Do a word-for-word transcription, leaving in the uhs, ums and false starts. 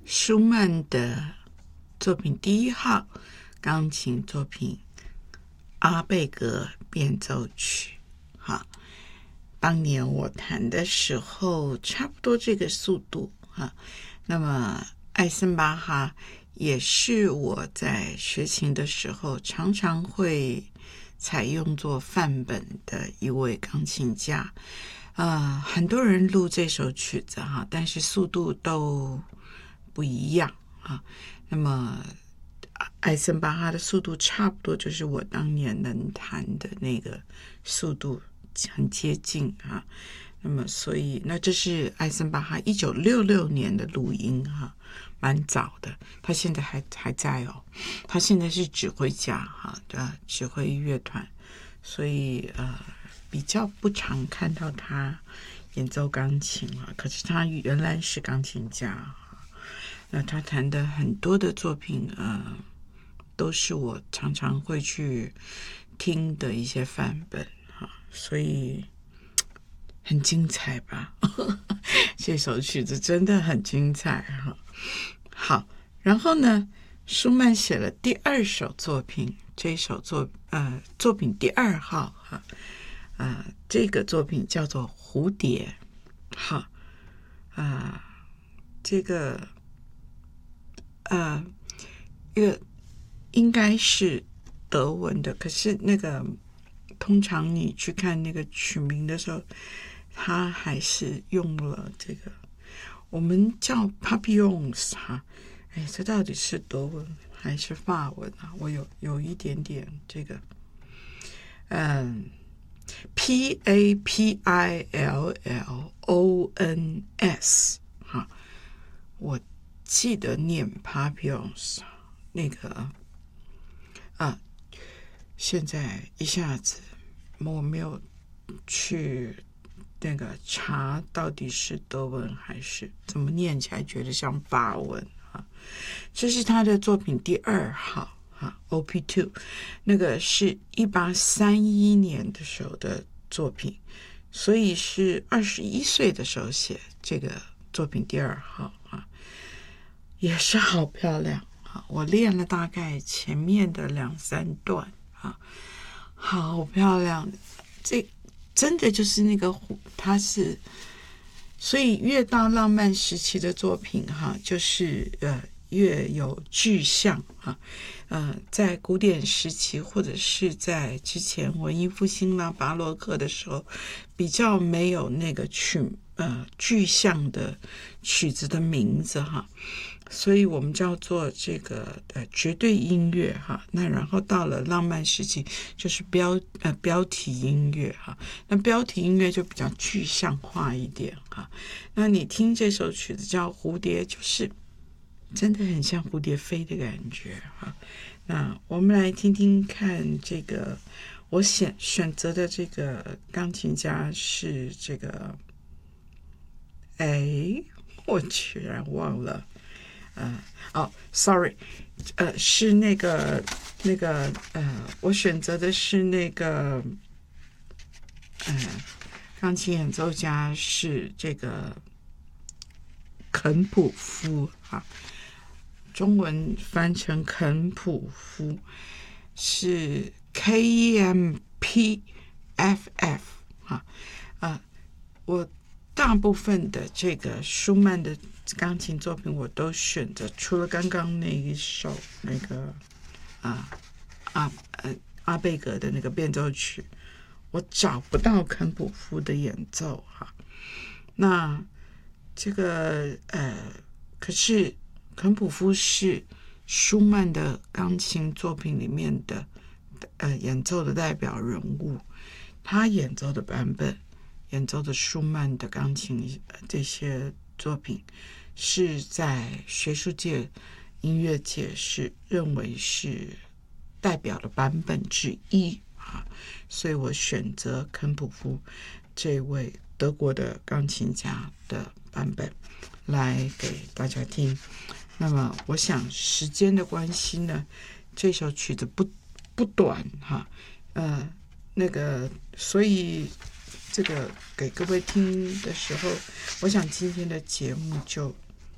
舒曼的作品第一号钢琴作品阿贝格变奏曲。好，当年我弹的时候差不多这个速度哈。那么艾森巴哈也是我在学琴的时候常常会采用作范本的一位钢琴家。呃，很多人录这首曲子哈，但是速度都不一样啊。那么艾森巴哈的速度差不多就是我当年能弹的那个速度，很接近啊。那么所以那这是艾森巴哈一九六六年的录音哈，蛮早的。他现在还还在哦，他现在是指挥家哈，对吧？指挥乐团，所以呃比较不常看到他演奏钢琴了。可是他原来是钢琴家，那他弹的很多的作品呃都是我常常会去听的一些范本哈，所以很精彩吧？这首曲子真的很精彩哈。好，然后呢，舒曼写了第二首作品，这首作呃作品第二号哈，呃这个作品叫做蝴蝶。好啊、呃，这个呃一个应该是德文的，可是那个通常你去看那个曲名的时候，他还是用了这个我们叫 papillons 哈。哎，这到底是德文还是法文啊？我有有一点点这个嗯 P A P I L L O N S 哈，我记得念 papillons 那个啊，现在一下子我没有去那个查到底是德文还是怎么念起来觉得像法文啊。这是他的作品第二号啊 O P 二， 那个是一八三一年的时候的作品，所以是二十一岁的时候写这个作品第二号啊，也是好漂亮啊！我练了大概前面的两三段啊，好漂亮，这真的就是那个它是，所以越到浪漫时期的作品哈，就是呃越有具象哈，呃，在古典时期或者是在之前文艺复兴啦、巴洛克的时候，比较没有那个曲呃具象的曲子的名字哈。所以我们叫做这个呃绝对音乐哈，那然后到了浪漫时期就是标呃标题音乐哈，那标题音乐就比较具象化一点哈。那你听这首曲子叫蝴蝶，就是真的很像蝴蝶飞的感觉哈。那我们来听听看这个，我选选择的这个钢琴家是这个，哎，我居然忘了。呃，哦 ，sorry， 呃，是那个那个呃，我选择的是那个，呃，钢琴演奏家是这个肯普夫哈，中文翻成肯普夫，是 K E M P F F 哈，啊，我大部分的这个舒曼的钢琴作品我都选择，除了刚刚那一首那个啊阿呃阿贝格的那个变奏曲，我找不到肯普夫的演奏哈。那这个呃，可是肯普夫是舒曼的钢琴作品里面的呃演奏的代表人物，他演奏的版本。演奏的舒曼的钢琴这些作品是在学术界、音乐界是认为是代表的版本之一啊，所以我选择肯普夫这位德国的钢琴家的版本来给大家听。那么我想时间的关系呢，这首曲子不不短哈，呃，那个所以。这个给各位听的时候，我想今天的节目就